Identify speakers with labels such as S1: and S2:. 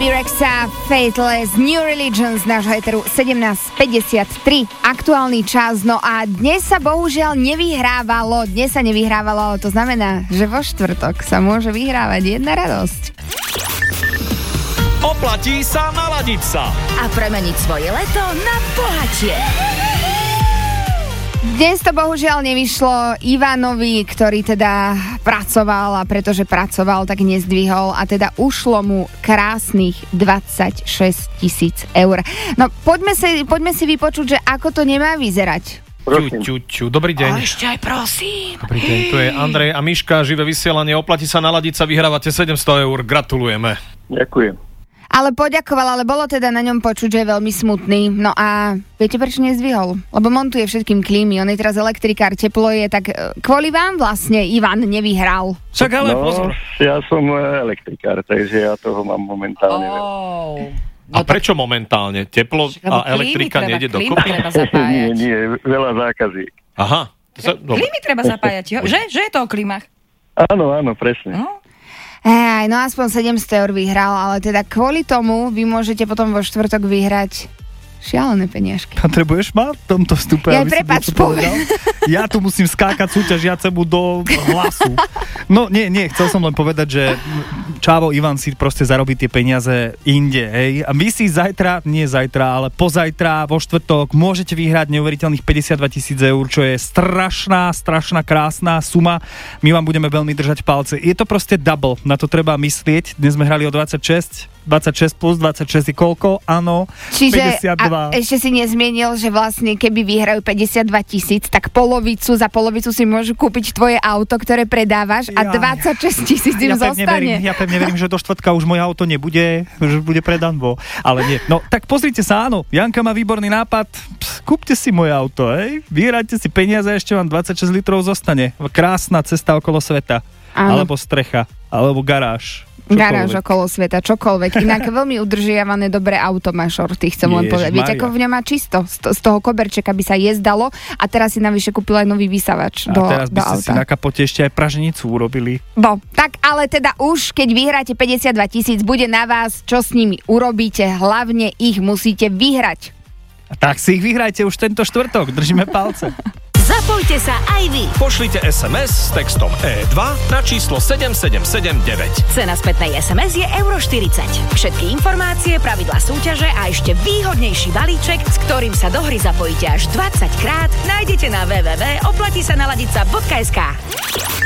S1: Rexa, Faithless, New Religion z nášho éteru 17:53, aktuálny čas. No a dnes sa bohužiaľ nevyhrávalo, ale to znamená, že vo štvrtok sa môže vyhrávať jedna radosť.
S2: Oplatí sa naladiť sa
S3: a premeniť svoje leto na bohatie.
S1: Dnes to bohužiaľ nevyšlo Ivanovi, ktorý teda pracoval a pretože pracoval, tak nezdvihol a teda ušlo mu krásnych 26 000 eur. No poďme si vypočuť, že ako to nemá vyzerať.
S2: Dobrý deň.
S3: A ešte aj prosím.
S2: Dobrý deň, tu je Andrej a Miška, živé vysielanie, oplatí sa naladiť sa, vyhrávate 700 eur, gratulujeme.
S4: Ďakujem.
S1: Ale poďakoval, ale bolo teda na ňom počuť, že je veľmi smutný. No a viete, prečo nezdvihol? Lebo montuje všetkým klímy, on je teraz elektrikár, teplo je, tak kvôli vám vlastne Ivan nevyhral.
S2: Však ale pozor.
S4: Ja som elektrikár, takže ja toho mám momentálne.
S2: A prečo momentálne? Teplo a elektrika nejde dokopy?
S4: Nie, veľa zákazí.
S2: Aha.
S3: Klímy treba zapájať, že je to o klímach?
S4: Áno, presne.
S1: No aspoň 700 eur vyhral, ale teda kvôli tomu vy môžete potom vo štvrtok vyhrať šialené peniažky.
S5: Potrebuješ ma v tomto vstupe?
S1: Ja prepáč,
S5: Ja tu musím skákať súťažiacemu do hlasu. No nie, chcel som len povedať, že čávo Ivan si proste zarobí tie peniaze inde, hej. A my si nie zajtra, ale pozajtra, vo štvrtok môžete vyhrať neuveriteľných 52 000 eur, čo je strašná, krásna suma. My vám budeme veľmi držať palce. Je to proste double, na to treba myslieť. Dnes sme hrali o 26 plus 26 je koľko? Áno,
S1: čiže
S5: 52.
S1: A ešte si nezmienil, že vlastne keby vyhrajú 52 000, tak za polovicu si môžu kúpiť tvoje auto, ktoré predávaš a 26 000 im zostane.
S5: Ja pevne verím, že do štvrtka už moje auto nebude, že bude predanvo. Ale nie. No, tak pozrite sa, áno, Janka má výborný nápad. Kúpte si moje auto, hej? Vyhrajte si peniaze, ešte vám 26 litrov zostane. Krásna cesta okolo sveta. Áno. Alebo strecha, alebo garáž.
S1: Garáž okolo sveta, čokoľvek. Inak veľmi udržiavané dobré auto má Shorty, chcem len povedať. Viete, ako v ňom má čisto. Z toho koberčeka by sa jezdalo a teraz si navyše kúpil aj nový vysavač do auta. A teraz by ste si na kapote ešte aj praženicu urobili. No, tak ale teda už, keď vyhráte 52 000, bude na vás, čo s nimi urobíte. Hlavne ich musíte vyhrať.
S5: A tak si ich vyhrajte už tento štvrtok. Držíme palce.
S3: Zapojte sa aj vy.
S2: Pošlite SMS s textom E2 na číslo 7779.
S3: Cena spätnej SMS je €40. Všetky informácie, pravidlá súťaže a ešte výhodnejší balíček, s ktorým sa do hry zapojíte až 20 krát, nájdete na www.oplatisanaladica.sk.